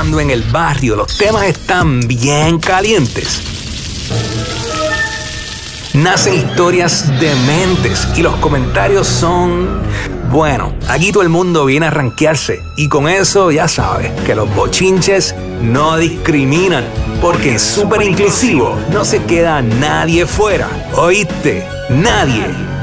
cuando en el barrio los temas están bien calientes, nacen historias dementes y los comentarios son... Bueno, aquí todo el mundo viene a rankearse y con eso ya sabes que los bochinches no discriminan, porque en Súper Inclusivo no se queda nadie fuera. ¿Oíste? Nadie.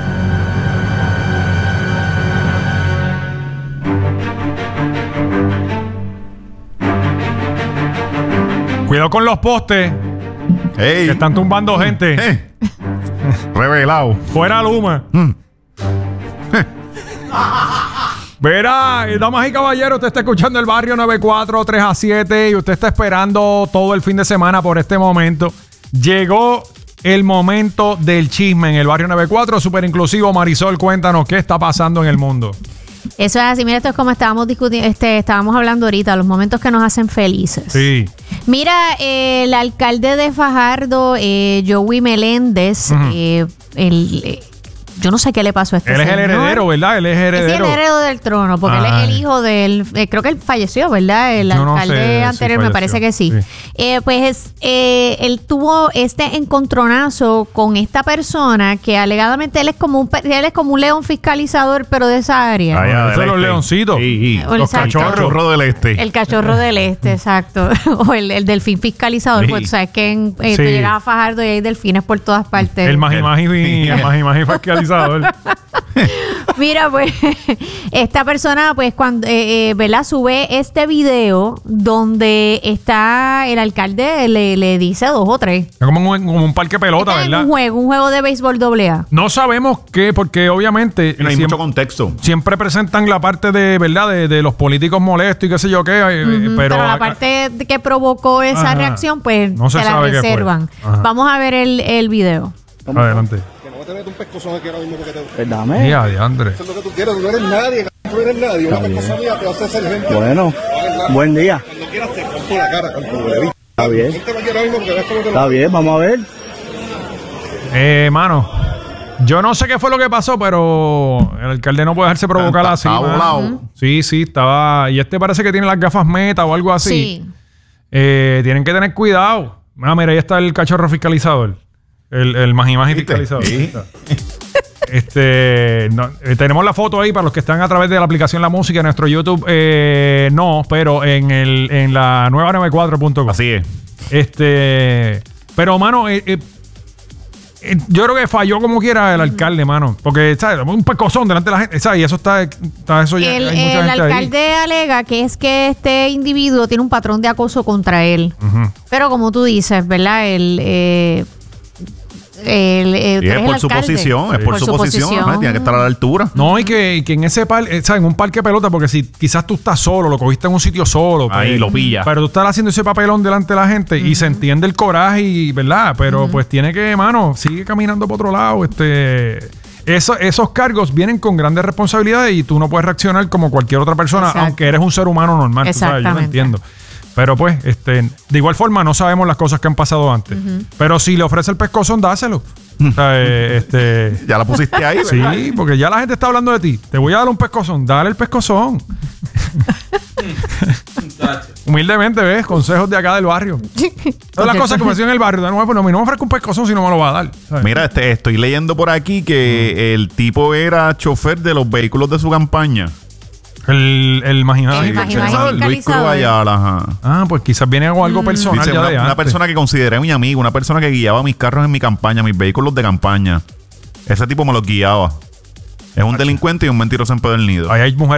Cuidado con los postes. Hey. Que están tumbando gente. Revelado. Fuera Luma. Verá, damas y caballeros, usted está escuchando el Barrio 94, 3 a 7 y usted está esperando todo el fin de semana por este momento. Llegó el momento del chisme en el Barrio 94, Súper Inclusivo. Marisol, cuéntanos qué está pasando en el mundo. Eso es así. Mira, esto es como estábamos discutiendo, estábamos hablando ahorita, los momentos que nos hacen felices. Sí. Mira, el alcalde de Fajardo, Joey Meléndez, yo no sé qué le pasó a este señor. Él es el heredero, ¿verdad? Él es heredero. Es el heredero del trono, porque él es el hijo del... creo que él falleció, ¿verdad? El alcalde anterior, me parece que sí. Él tuvo este encontronazo con esta persona que alegadamente él es como un león fiscalizador, pero de esa área. Esos son los leoncitos. Sí. Los cachorros del este. El cachorro del este, exacto. O el delfín fiscalizador. Sí. Pues tú sabes que tú llegas a Fajardo y hay delfines por todas partes. El maji fiscalizador. Mira, pues esta persona, pues cuando ¿verdad? Sube este video donde está el alcalde, le dice 2 o 3. Es como un parque pelota, ¿verdad? Un juego de béisbol AA. No sabemos qué, porque obviamente no hay mucho contexto. Siempre presentan la parte de verdad de los políticos molestos y qué sé yo qué, pero la parte que provocó esa reacción, pues no se la reservan. Vamos a ver el video. Adelante. Te metes un pescozón aquí ahora mismo porque te... Pues dame. Ya, diandre. Eso es lo que tú quieres, tú no eres nadie, tú eres nadie. Una pescosa mía te hace ser gente. Bueno, buen día. Cuando quieras te rompo la cara, canto de bicho. Está bien. Vente para aquí ahora mismo porque ves cómo te lo... Está bien, vamos a ver. Mano, yo no sé qué fue lo que pasó, pero el alcalde no puede dejarse provocar así. Está volado. Sí, estaba... Y parece que tiene las gafas meta o algo así. Sí. Tienen que tener cuidado. Mira, ahí está el cachorro fiscalizador. El maji fiscalizador. Sí. Tenemos la foto ahí para los que están a través de la aplicación La Música en nuestro YouTube. No, pero en la nueva 94.com. Así es. Pero, mano, yo creo que falló como quiera el alcalde, mano. Porque, ¿sabes? Un pescozón delante de la gente. ¿Sabes? Y eso está eso ya. El hay mucha gente alcalde alega que es que este individuo tiene un patrón de acoso contra él. Pero como tú dices, ¿verdad? Es por su posición, tiene que estar a la altura. No, y que en ese parque, ¿sabes? En un parque pelota, porque si quizás tú estás solo, lo cogiste en un sitio solo. Ahí lo pilla. Pero tú estás haciendo ese papelón delante de la gente y se entiende el coraje, ¿verdad? Pero pues tiene que, mano, sigue caminando por otro lado. Esos cargos vienen con grandes responsabilidades y tú no puedes reaccionar como cualquier otra persona, aunque eres un ser humano normal. Tú sabes, yo lo entiendo. Pero pues, de igual forma no sabemos las cosas que han pasado antes. Pero si le ofrece el pescozón, dáselo. O sea, ya la pusiste ahí, ¿verdad? Sí, porque ya la gente está hablando de ti. Te voy a dar un pescozón. Dale el pescozón. Humildemente, ¿ves? Consejos de acá del barrio. Todas las cosas que me hacían en el barrio. No me ofrezco un pescozón si no me lo va a dar. ¿Sabes? Mira, estoy leyendo por aquí que el tipo era chofer de los vehículos de su campaña. El Majimaji Luis Cruz Ayala, ajá. Ah, pues quizás viene algo personal. Dice, ya una persona que consideré mi amigo, una persona que guiaba mis carros en mi campaña, mis vehículos de campaña. Ese tipo me los guiaba. Es un delincuente y un mentiroso empedernido. Ahí hay mujeres